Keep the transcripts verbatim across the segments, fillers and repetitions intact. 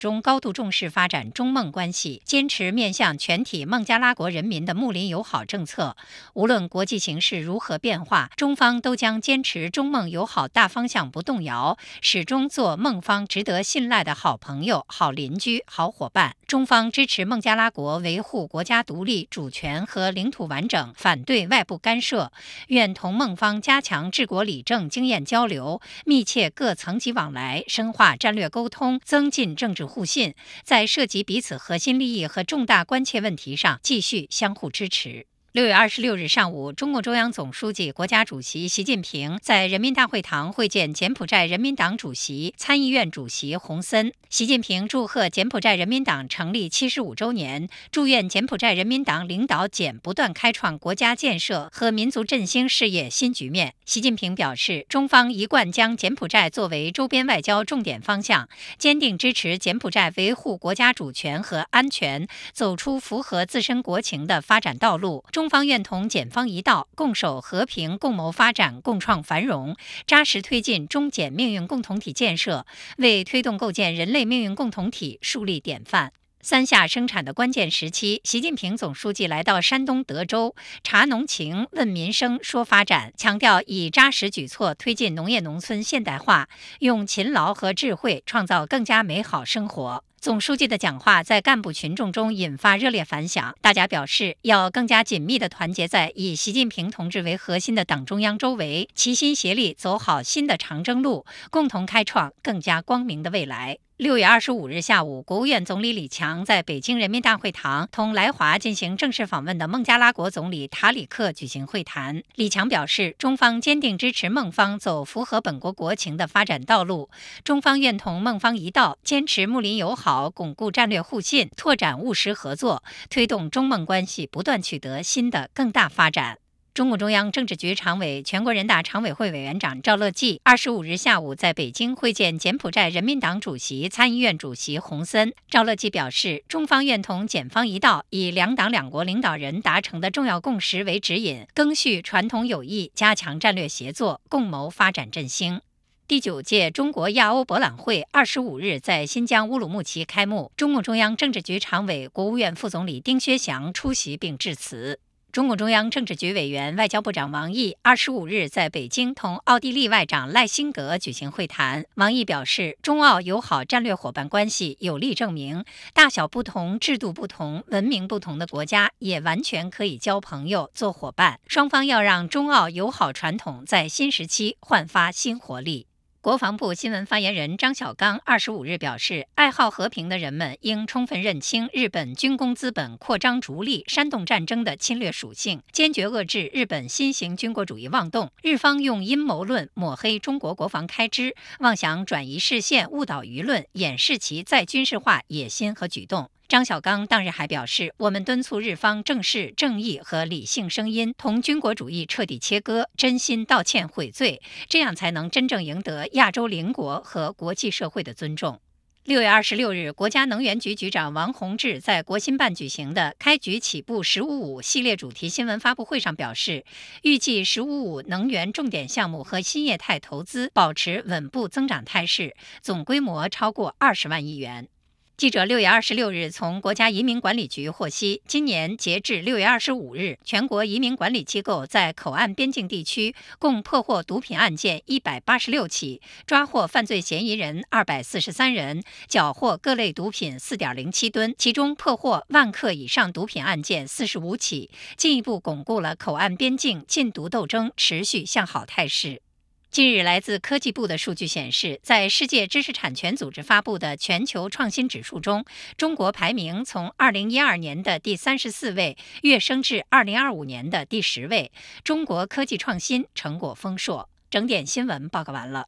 中高度重视发展中孟关系，坚持面向全体孟加拉国人民的睦邻友好政策。无论国际形势如何变化，中方都将坚持中孟友好大方向不动摇，始终做孟方值得信赖的好朋友、好邻居、好伙伴。中方支持孟加拉国维护国家独立、主权和领土完整，反对外部干涉，愿同孟方加强治国理政经验交流，密切各层级往来，深化战略沟通，增进政治互信，在涉及彼此核心利益和重大关切问题上继续相互支持。六月二十六日上午，中共中央总书记、国家主席习近平在人民大会堂会见柬埔寨人民党主席、参议院主席洪森。习近平祝贺柬埔寨人民党成立七十五周年，祝愿柬埔寨人民党领导柬不断开创国家建设和民族振兴事业新局面。习近平表示，中方一贯将柬埔寨作为周边外交重点方向，坚定支持柬埔寨维护国家主权和安全，走出符合自身国情的发展道路。中方愿同柬方一道，共守和平，共谋发展，共创繁荣，扎实推进中柬命运共同体建设，为推动构建人类命运共同体树立典范。三下生产的关键时期，习近平总书记来到山东德州，察农情、问民生、说发展，强调以扎实举措推进农业农村现代化，用勤劳和智慧创造更加美好生活。总书记的讲话在干部群众中引发热烈反响，大家表示要更加紧密地团结在以习近平同志为核心的党中央周围，齐心协力走好新的长征路，共同开创更加光明的未来。六月二十五日下午，国务院总理李强在北京人民大会堂同来华进行正式访问的孟加拉国总理塔里克举行会谈。李强表示，中方坚定支持孟方走符合本国国情的发展道路，中方愿同孟方一道，坚持睦邻友好，巩固战略互信，拓展务实合作，推动中孟关系不断取得新的更大发展。中共中央政治局常委、全国人大常委会委员长赵乐际二十五日下午在北京会见柬埔寨人民党主席、参议院主席洪森。赵乐际表示，中方愿同柬方一道，以两党两国领导人达成的重要共识为指引，赓续传统友谊，加强战略协作，共谋发展振兴。第九届中国亚欧博览会二十五日在新疆乌鲁木齐开幕，中共中央政治局常委、国务院副总理丁薛祥出席并致辞。中共中央政治局委员、外交部长王毅二十五日在北京同奥地利外长赖辛格举行会谈。王毅表示，中澳友好战略伙伴关系有力证明，大小不同、制度不同、文明不同的国家也完全可以交朋友、做伙伴。双方要让中澳友好传统在新时期焕发新活力。国防部新闻发言人张小刚二十五日表示，爱好和平的人们应充分认清日本军工资本扩张逐利、煽动战争的侵略属性，坚决遏制日本新型军国主义妄动。日方用阴谋论抹黑中国国防开支，妄想转移视线、误导舆论，掩饰其再军事化野心和举动。张小刚当日还表示，我们敦促日方正视正义和理性声音，同军国主义彻底切割，真心道歉悔罪，这样才能真正赢得亚洲邻国和国际社会的尊重。六月二十六日，国家能源局局长王洪志在国新办举行的开局起步“十五五”系列主题新闻发布会上表示，预计“十五五”能源重点项目和新业态投资保持稳步增长态势，总规模超过二十万亿元。记者六月二十六日从国家移民管理局获悉，今年截至六月二十五日，全国移民管理机构在口岸边境地区共破获毒品案件一百八十六起，抓获犯罪嫌疑人二百四十三人，缴获各类毒品 四点零七吨，其中破获万克以上毒品案件四十五起，进一步巩固了口岸边境禁毒斗争持续向好态势。近日，来自科技部的数据显示，在世界知识产权组织发布的全球创新指数中，中国排名从二零一二年的第三十四位跃升至二零二五年的第十位。中国科技创新成果丰硕。整点新闻报告完了。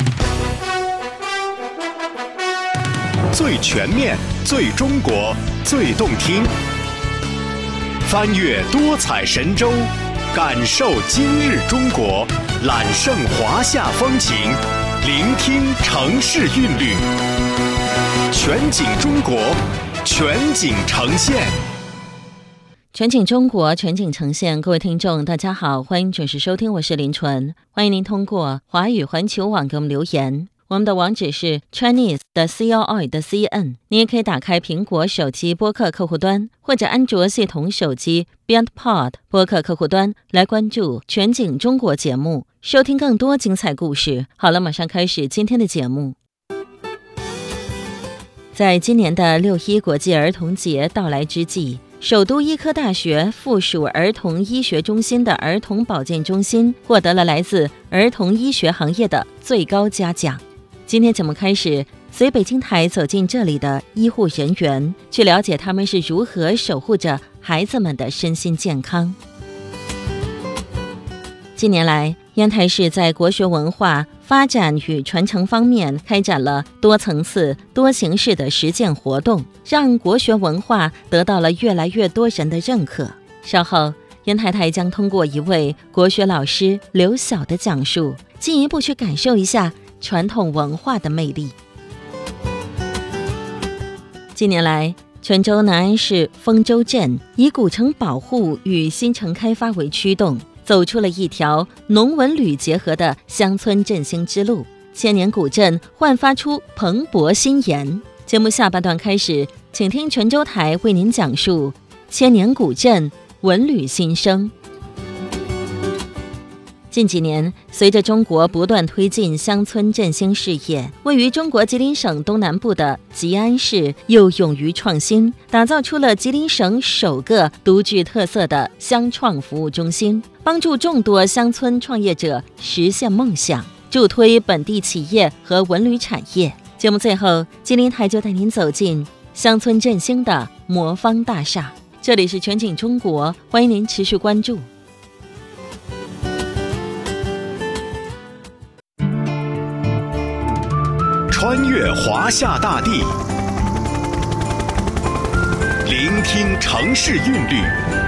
最全面、最中国、最动听，翻越多彩神州，感受今日中国。揽胜华夏风情，聆听城市韵律，全景中国，全景呈现。 全景中国，全景呈现。各位听众大家好，欢迎准时收听，我是林纯。欢迎您通过华语环球网给我们留言， 我们的网址是 Chinese 的 C O I 的 C N。你也可以打开苹果手机播客客户端，或者安卓系统手机 BeyondPod 播客客户端来关注全景中国节目，收听更多精彩故事。好了，马上开始今天的节目。在今年的六一国际儿童节到来之际，首都医科大学附属儿童医学中心的儿童保健中心获得了来自儿童医学行业的最高嘉奖。今天节目开始，随北京台走进这里的医护人员，去了解他们是如何守护着孩子们的身心健康。近年来，烟台市在国学文化发展与传承方面开展了多层次、多形式的实践活动，让国学文化得到了越来越多人的认可。稍后，烟台台将通过一位国学老师刘晓的讲述，进一步去感受一下传统文化的魅力。近年来，泉州南安市丰州镇以古城保护与新城开发为驱动，走出了一条农文旅结合的乡村振兴之路，千年古镇焕发出蓬勃新颜。节目下半段开始，请听泉州台为您讲述千年古镇文旅新生。近几年，随着中国不断推进乡村振兴事业，位于中国吉林省东南部的吉安市又勇于创新，打造出了吉林省首个独具特色的乡创服务中心，帮助众多乡村创业者实现梦想，助推本地企业和文旅产业。节目最后，吉林台就带您走进乡村振兴的魔方大厦。这里是全景中国，欢迎您持续关注。 穿越华夏大地，聆听城市韵律，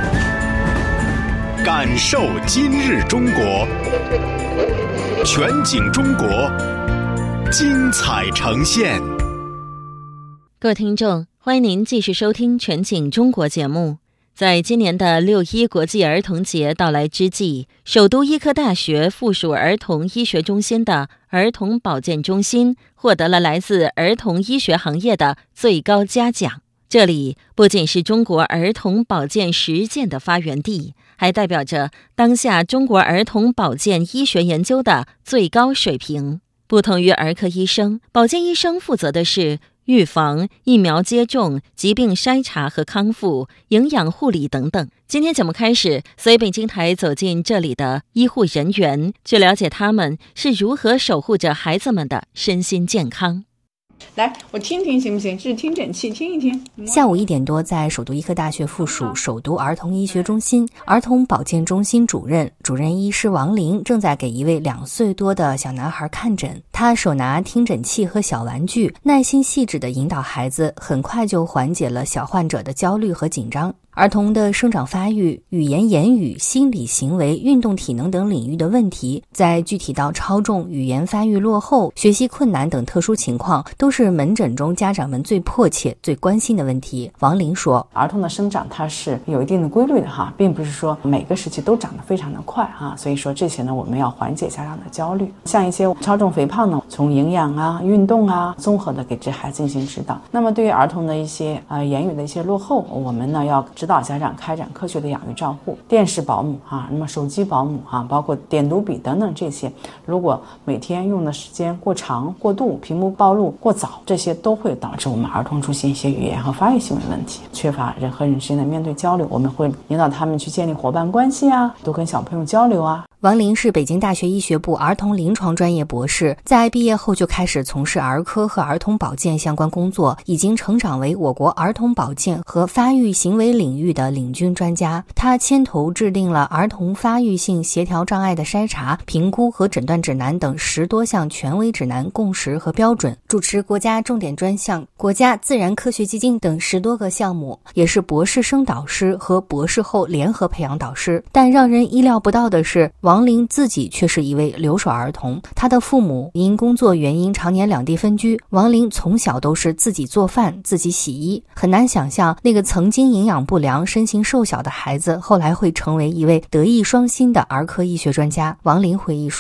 感受今日中国。全景中国，精彩呈现。 各位听众，欢迎您继续收听全景中国节目。在今年的六一国际儿童节到来之际，首都医科大学附属儿童医学中心的儿童保健中心获得了来自儿童医学行业的最高嘉奖。这里不仅是中国儿童保健实践的发源地，还代表着当下中国儿童保健医学研究的最高水平。不同于儿科医生，保健医生负责的是预防、疫苗接种、疾病筛查和康复、营养护理等等。今天节目开始，随北京台走进这里的医护人员，去了解他们是如何守护着孩子们的身心健康。 来，我听听行不行？这是听诊器，听一听。 下午一点多，在首都医科大学附属首都儿童医学中心儿童保健中心主任主任医师王玲正在给一位两岁多的小男孩看诊。他手拿听诊器和小玩具，耐心细致地引导孩子，很快就缓解了小患者的焦虑和紧张。儿童的生长发育、语言言语、心理行为、运动体能等领域的问题，在具体到超重、语言发育落后、学习困难等特殊情况，都是门诊中家长们最迫切、最关心的问题。王玲说， 儿童的生长它是有一定的规律的哈，并不是说每个时期都长得非常的快哈，所以说这些呢，我们要缓解家长的焦虑。像一些超重肥胖呢，从营养啊、运动啊，综合的给这孩子进行指导。那么对于儿童的一些呃言语的一些落后，我们呢要指导家长开展科学的养育照护，电视保姆啊，那么手机保姆啊，包括点读笔等等这些，如果每天用的时间过长、过度，屏幕暴露过早，这些都会导致我们儿童出现一些语言和发育行为问题，缺乏人和人之间的面对交流。我们会引导他们去建立伙伴关系啊，多跟小朋友交流啊。 王玲是北京大学医学部儿童临床专业博士，在毕业后就开始从事儿科和儿童保健相关工作，已经成长为我国儿童保健和发育行为领域的领军专家。他牵头制定了儿童发育性协调障碍的筛查、评估和诊断指南等十多项权威指南、共识和标准，主持国家重点专项、国家自然科学基金等十多个项目，也是博士生导师和博士后联合培养导师。但让人意料不到的是，王玲自己却是一位留守儿童，她的父母因工作原因常年两地分居，王玲从小都是自己做饭、自己洗衣，很难想象那个曾经营养不良、身形瘦小的孩子，后来会成为一位德艺双馨的儿科医学专家。王玲回忆说，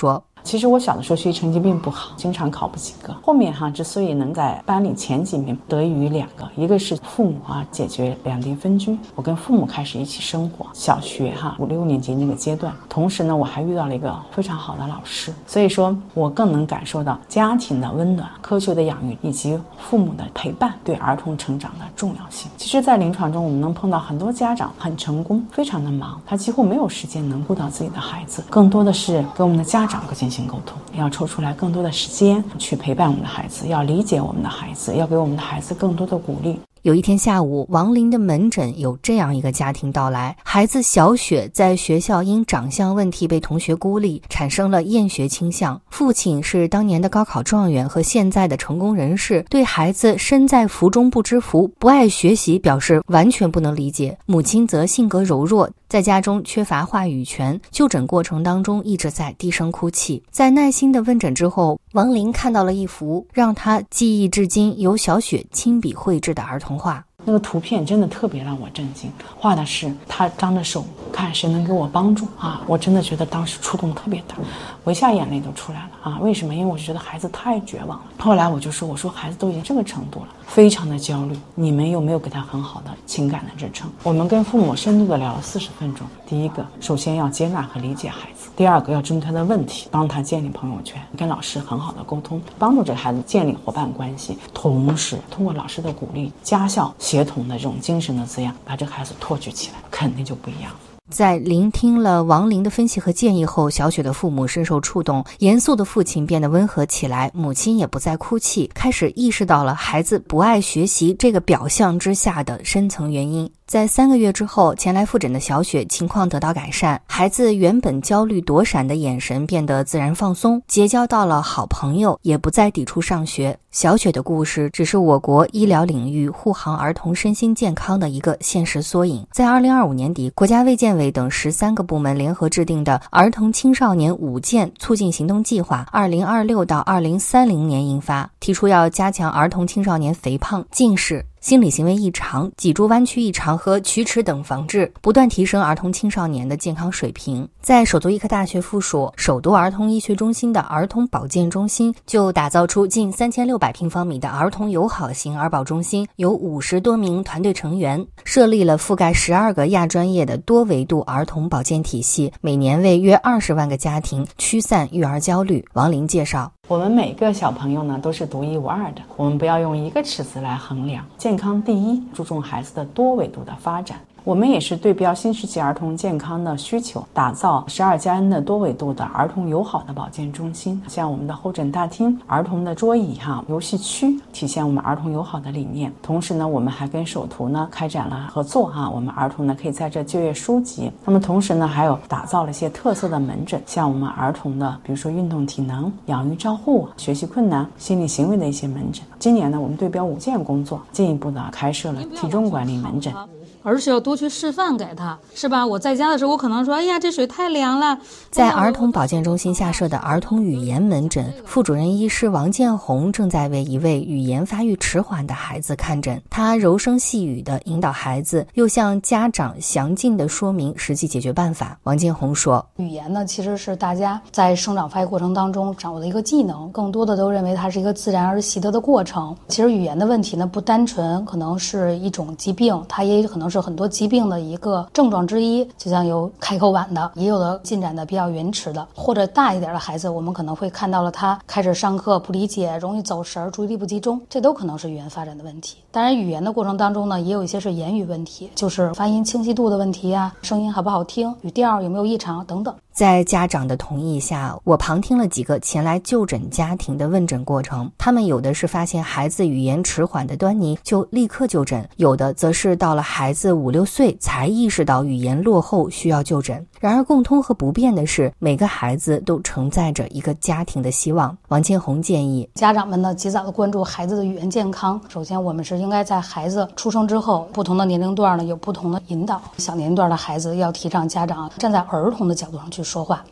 其实我小的时候学习成绩并不好，经常考不及格。后面哈之所以能在班里前几名，得益于两个，一个是父母啊解决两地分居，我跟父母开始一起生活，小学哈五六年级那个阶段。同时呢，我还遇到了一个非常好的老师，所以说我更能感受到家庭的温暖、科学的养育以及父母的陪伴对儿童成长的重要性。其实在临床中我们能碰到很多家长很成功，非常的忙，他几乎没有时间能顾到自己的孩子，更多的是跟我们的家长进行沟通，要抽出来更多的时间去陪伴我们的孩子，要理解我们的孩子，要给我们的孩子更多的鼓励。 有一天下午，王林的门诊有这样一个家庭到来，孩子小雪在学校因长相问题被同学孤立，产生了厌学倾向。父亲是当年的高考状元和现在的成功人士，对孩子身在福中不知福，不爱学习表示完全不能理解。母亲则性格柔弱，在家中缺乏话语权，就诊过程当中一直在低声哭泣。在耐心的问诊之后，王林看到了一幅让他记忆至今由小雪亲笔绘制的儿童画。 那个图片真的特别让我震惊，画的是他张着手看谁能给我帮助啊！我真的觉得当时触动特别大，我一下眼泪都出来了啊！为什么？因为我就觉得孩子太绝望了。后来我就说，我说孩子都已经这个程度了，非常的焦虑，你们有没有给他很好的情感的支撑？我们跟父母深度的聊了四十分钟。第一个，首先要接纳和理解孩子；第二个，要针对他的问题，帮他建立朋友圈，跟老师很好的沟通，帮助这个孩子建立伙伴关系，同时通过老师的鼓励、家校协同的这种精神的滋养，把这个孩子托举起来，肯定就不一样。 在聆听了王林的分析和建议后，小雪的父母深受触动，严肃的父亲变得温和起来，母亲也不再哭泣，开始意识到了孩子不爱学习这个表象之下的深层原因。在三个月之后，前来复诊的小雪情况得到改善，孩子原本焦虑躲闪的眼神变得自然放松，结交到了好朋友，也不再抵触上学。小雪的故事只是我国医疗领域护航儿童身心健康的一个现实缩影。在二零二五年底，国家卫健委等十三个部门联合制定的儿童青少年五健促进行动计划二零二六到二零三零年印发，提出要加强儿童青少年肥胖、近视、心理行为异常、脊柱弯曲异常和龋齿等防治，不断提升儿童青少年的健康水平。在首都医科大学附属首都儿童医学中心的儿童保健中心，就打造出近三千六百平方米的儿童友好型儿保中心，有五十多名团队成员，设立了覆盖十二个亚专业的多维度儿童保健体系，每年为约二十万个家庭驱散育儿焦虑。王林介绍， 我们每个小朋友呢都是独一无二的，我们不要用一个尺子来衡量。健康第一，注重孩子的多维度的发展。我们也是对标新时期儿童健康的需求，打造十二加 N 的多维度的儿童友好的保健中心，像我们的候诊大厅、儿童的桌椅哈、游戏区，体现我们儿童友好的理念。同时呢，我们还跟首图呢开展了合作哈，我们儿童呢可以在这就业书籍。那么同时呢，还有打造了一些特色的门诊，像我们儿童的，比如说运动体能、养育照护、学习困难、心理行为的一些门诊。今年呢，我们对标五健工作，进一步的开设了体重管理门诊。 而是要多去示范给他，是吧？我在家的时候，我可能说，哎呀，这水太凉了。 在儿童保健中心下设的儿童语言门诊，副主任医师王建红正在为一位语言发育迟缓的孩子看诊。他柔声细语地引导孩子，又向家长详尽地说明实际解决办法。王建红说， 语言呢，其实是大家在生长发育过程当中掌握的一个技能，更多的都认为它是一个自然而习得的过程。其实语言的问题呢，不单纯可能是一种疾病，它也可能是很多疾病的一个症状之一，就像有开口晚的，也有的进展的比较延迟的，或者大一点的孩子，我们可能会看到了他开始上课不理解，容易走神，注意力不集中，这都可能是语言发展的问题。当然语言的过程当中呢，也有一些是言语问题，就是发音清晰度的问题啊，声音好不好听，语调有没有异常等等。 在家长的同意下，我旁听了几个前来就诊家庭的问诊过程，他们有的是发现孩子语言迟缓的端倪就立刻就诊，有的则是到了孩子五六岁才意识到语言落后需要就诊。然而共通和不变的是，每个孩子都承载着一个家庭的希望。王建红建议家长们呢及早的关注孩子的语言健康。首先我们是应该在孩子出生之后，不同的年龄段呢有不同的引导，小年龄段的孩子要提倡家长站在儿童的角度上去说话，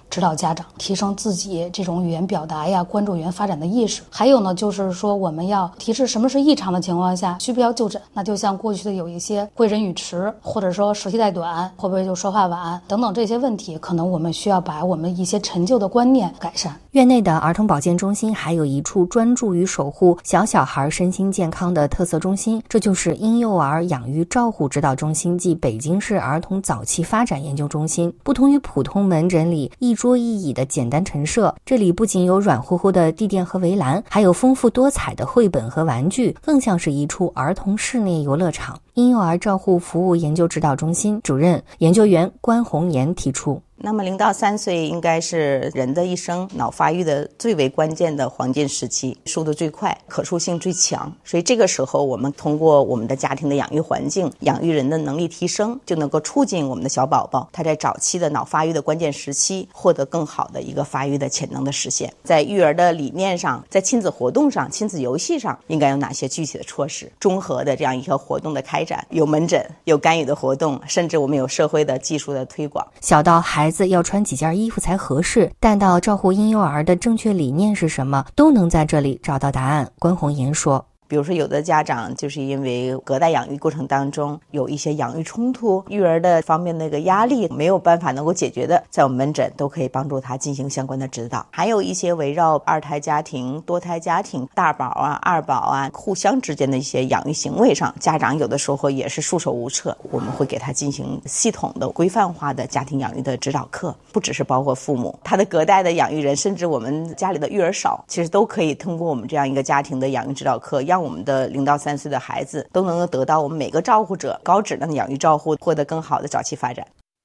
指导家长提升自己这种语言表达呀，关注语言发展的意识。还有呢，就是说我们要提示什么是异常的情况下需不要就诊。那就像过去的有一些会人语迟，或者说舌系带短，会不会就说话晚等等这些问题，可能我们需要把我们一些陈旧的观念改善。 院内的儿童保健中心还有一处专注于守护小小孩身心健康的特色中心，这就是婴幼儿养育照护指导中心暨北京市儿童早期发展研究中心。不同于普通门诊里一桌一椅的简单陈设，这里不仅有软乎乎的地垫和围栏，还有丰富多彩的绘本和玩具，更像是一处儿童室内游乐场。婴幼儿照护服务研究指导中心主任研究员关红岩提出， 那么零到三岁应该是人的一生脑发育的最为关键的黄金时期，速度最快，可塑性最强。所以这个时候我们通过我们的家庭的养育环境，养育人的能力提升，就能够促进我们的小宝宝他在早期的脑发育的关键时期获得更好的一个发育的潜能的实现。在育儿的理念上，在亲子活动上，亲子游戏上应该有哪些具体的措施，综合的这样一个活动的开展，有门诊，有干预的活动，甚至我们有社会的技术的推广。 小到孩子要穿几件衣服才合适，但到照顾婴幼儿的正确理念是什么，都能在这里找到答案。关红岩说， 比如说有的家长就是因为隔代养育过程当中有一些养育冲突，育儿的方面那个压力没有办法能够解决的，在我们门诊都可以帮助他进行相关的指导。还有一些围绕二胎家庭、多胎家庭、大宝啊、二宝啊互相之间的一些养育行为上，家长有的时候也是束手无策，我们会给他进行系统的规范化的家庭养育的指导课，不只是包括父母，他的隔代的养育人，甚至我们家里的育儿嫂，其实都可以通过我们这样一个家庭的养育指导课，让我们的零到三岁的孩子都能够得到我们每个照顾者高质量的养育照护，获得更好的早期发展。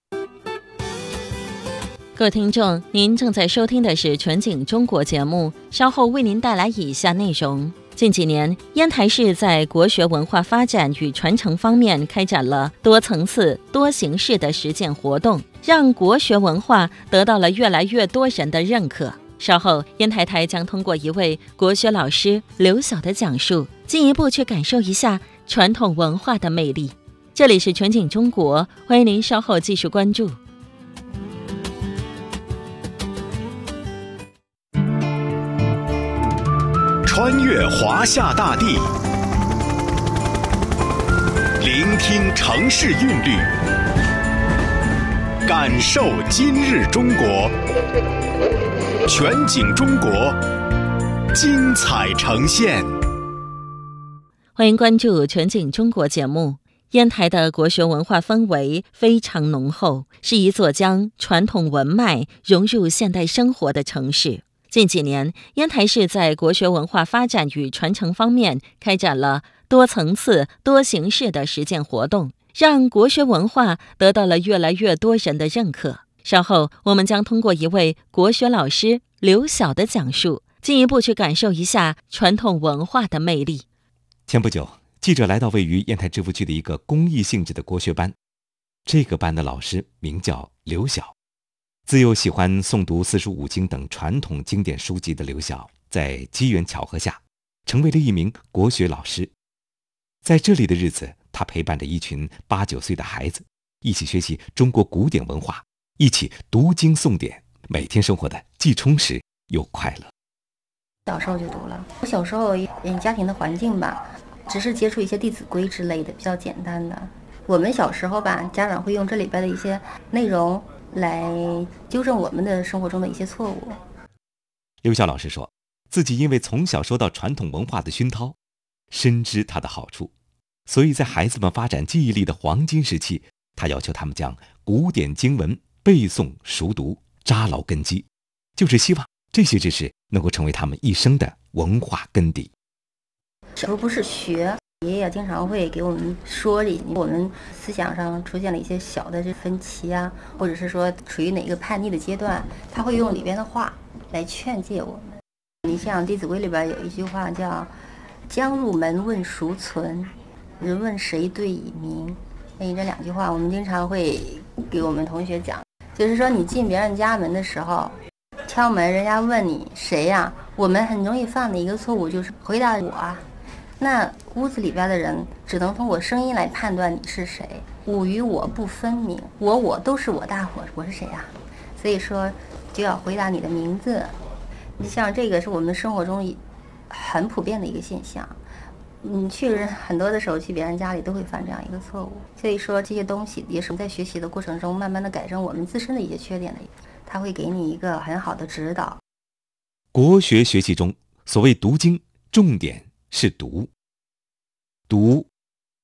各位听众，您正在收听的是全景中国节目，稍后为您带来以下内容。近几年，烟台市在国学文化发展与传承方面开展了多层次、多形式的实践活动，让国学文化得到了越来越多人的认可。稍后，烟台台将通过一位国学老师刘晓的讲述，进一步去感受一下传统文化的魅力。这里是全景中国，欢迎您稍后继续关注。 穿越华夏大地，聆听城市韵律，感受今日中国。全景中国，精彩呈现。 欢迎关注全景中国节目。烟台的国学文化氛围非常浓厚，是一座将传统文脉融入现代生活的城市。近几年，烟台市在国学文化发展与传承方面开展了多层次、多形式的实践活动，让国学文化得到了越来越多人的认可。稍后，我们将通过一位国学老师刘晓的讲述，进一步去感受一下传统文化的魅力。 前不久，记者来到位于烟台芝罘区的一个公益性质的国学班，这个班的老师名叫刘晓。自幼喜欢诵读四书五经等传统经典书籍的刘晓，在机缘巧合下成为了一名国学老师。在这里的日子，他陪伴着一群八九岁的孩子，一起学习中国古典文化，一起读经诵典，每天生活的既充实又快乐。 小时候就读了，我小时候嗯家庭的环境吧，只是接触一些《弟子规》之类的比较简单的。我们小时候吧，家长会用这里边的一些内容来纠正我们的生活中的一些错误。 刘晓老师说，自己因为从小受到传统文化的熏陶，深知它的好处，所以在孩子们发展记忆力的黄金时期，他要求他们将古典经文背诵熟读，扎牢根基，就是希望这些知识能够成为他们一生的文化根底。 小时候不是学，爷爷经常会给我们说，我们思想上出现了一些小的这分歧啊，或者是说处于哪个叛逆的阶段，他会用里边的话来劝诫我们。你像《弟子规》里边有一句话叫“将入门问孰存，人问谁对以明”。所以这两句话我们经常会给我们同学讲，就是说你进别人家门的时候，敲门人家问你谁呀、啊，我们很容易犯的一个错误就是回答我啊。那屋子里边的人只能通过声音来判断你是谁，我与我不分明，我我都是我大伙，我是谁啊？ 所以说就要回答你的名字。像这个是我们生活中很普遍的一个现象，你去人很多的时候去别人家里都会犯这样一个错误。所以说这些东西也是在学习的过程中慢慢的改正我们自身的一些缺点的，它会给你一个很好的指导。 国学学习中，所谓读经，重点是读。读